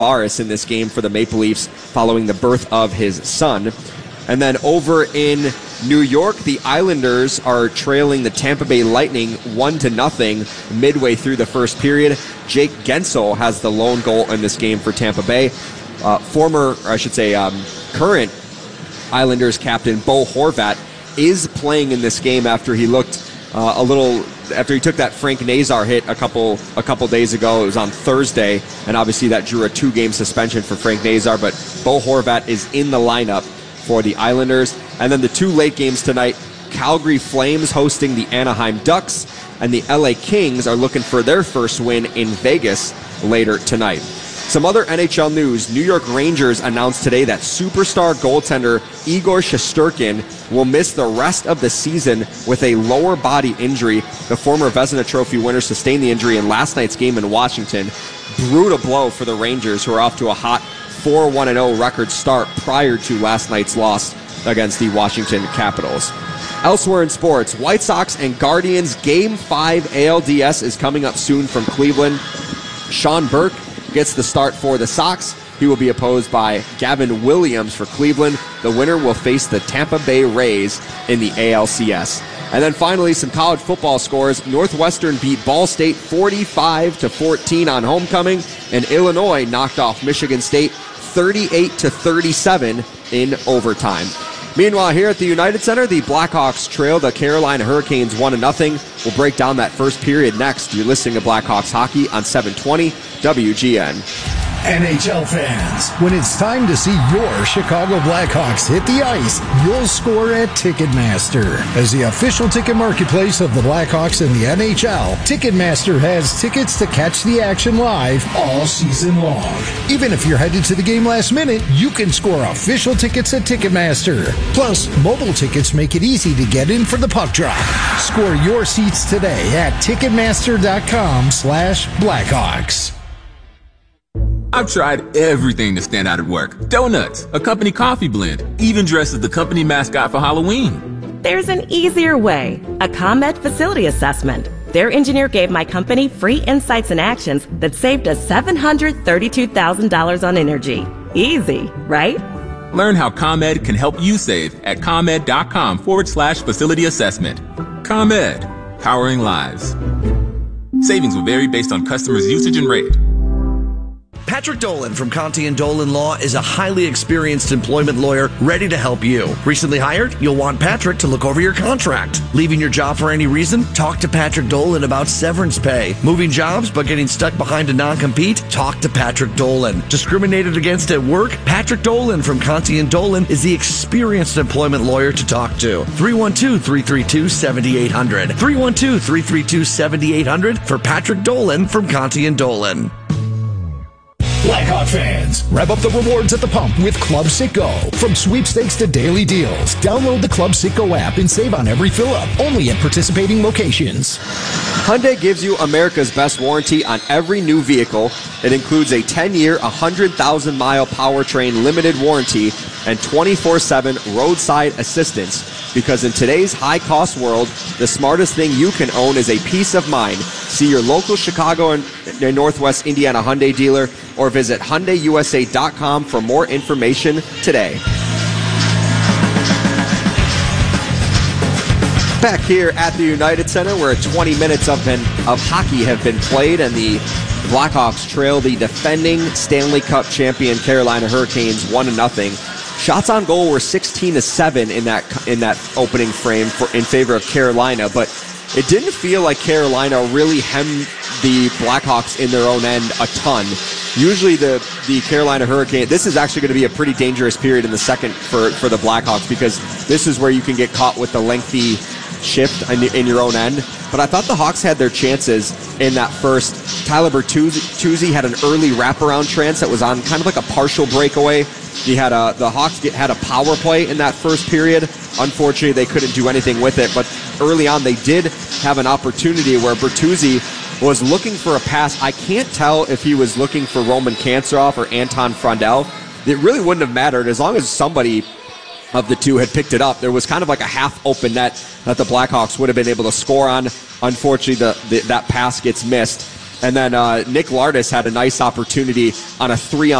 Tavares in this game for the Maple Leafs following the birth of his son. And then over in New York, the Islanders are trailing the Tampa Bay Lightning 1-0 midway through the first period. Jake Gensel has the lone goal in this game for Tampa Bay. Current Islanders captain Bo Horvat is playing in this game after he looked after he took that Frank Nazar hit a couple days ago. It was on Thursday, and obviously that drew a 2-game suspension for Frank Nazar, but Bo Horvat is in the lineup for the Islanders. And then the two late games tonight, Calgary Flames hosting the Anaheim Ducks, and the LA Kings are looking for their first win in Vegas later tonight. Some other NHL news. New York Rangers announced today that superstar goaltender Igor Shesterkin will miss the rest of the season with a lower body injury. The former Vezina Trophy winner sustained the injury in last night's game in Washington. Brutal blow for the Rangers, who are off to a hot 4-1-0 record start prior to last night's loss against the Washington Capitals. Elsewhere in sports, White Sox and Guardians Game 5 ALDS is coming up soon from Cleveland. Sean Burke gets the start for the Sox. He will be opposed by Gavin Williams for Cleveland. The winner will face the Tampa Bay Rays in the ALCS. And then finally, some college football scores. Northwestern beat Ball State 45-14 on homecoming, and Illinois knocked off Michigan State 38-37 in overtime. Meanwhile, here at the United Center, the Blackhawks trail the Carolina Hurricanes 1-0. We'll break down that first period next. You're listening to Blackhawks Hockey on 720 WGN. NHL fans, when it's time to see your Chicago Blackhawks hit the ice, you'll score at Ticketmaster. As the official ticket marketplace of the Blackhawks and the NHL, Ticketmaster has tickets to catch the action live all season long. Even if you're headed to the game last minute, you can score official tickets at Ticketmaster. Plus, mobile tickets make it easy to get in for the puck drop. Score your seats today at Ticketmaster.com/Blackhawks. I've tried everything to stand out at work. Donuts, a company coffee blend, even dressed as the company mascot for Halloween. There's an easier way. A ComEd facility assessment. Their engineer gave my company free insights and actions that saved us $732,000 on energy. Easy, right? Learn how ComEd can help you save at ComEd.com/facility assessment. ComEd, powering lives. Savings will vary based on customers' usage and rate. Patrick Dolan from Conti & Dolan Law is a highly experienced employment lawyer ready to help you. Recently hired? You'll want Patrick to look over your contract. Leaving your job for any reason? Talk to Patrick Dolan about severance pay. Moving jobs but getting stuck behind a non-compete? Talk to Patrick Dolan. Discriminated against at work? Patrick Dolan from Conti & Dolan is the experienced employment lawyer to talk to. 312-332-7800. 312-332-7800 for Patrick Dolan from Conti & Dolan. Blackhawk fans, rev up the rewards at the pump with Club Citgo. From sweepstakes to daily deals, download the Club Citgo app and save on every fill-up, only at participating locations. Hyundai gives you America's best warranty on every new vehicle. It includes a 10-year, 100,000-mile powertrain limited warranty and 24/7 roadside assistance. Because in today's high-cost world, the smartest thing you can own is a peace of mind. See your local Chicago and Northwest Indiana Hyundai dealer or visit HyundaiUSA.com for more information today. Back here at the United Center, where 20 minutes of hockey have been played, and the Blackhawks trail the defending Stanley Cup champion Carolina Hurricanes 1-0. Shots on goal were 16-7 in that opening frame in favor of Carolina, but it didn't feel like Carolina really hemmed the Blackhawks in their own end a ton. Usually the Carolina Hurricane, this is actually going to be a pretty dangerous period in the second for the Blackhawks, because this is where you can get caught with the lengthy shift in your own end. But I thought the Hawks had their chances in that first. Tyler Bertuzzi had an early wraparound chance that was on kind of like a partial breakaway. The Hawks had a power play in that first period. Unfortunately, they couldn't do anything with it, but early on they did have an opportunity where Bertuzzi was looking for a pass. I can't tell if he was looking for Roman Kanserov or Anton Frondel. It really wouldn't have mattered as long as somebody of the two had picked it up. There was kind of like a half-open net that the Blackhawks would have been able to score on. Unfortunately, that pass gets missed. And then Nick Lardis had a nice opportunity on a 3-on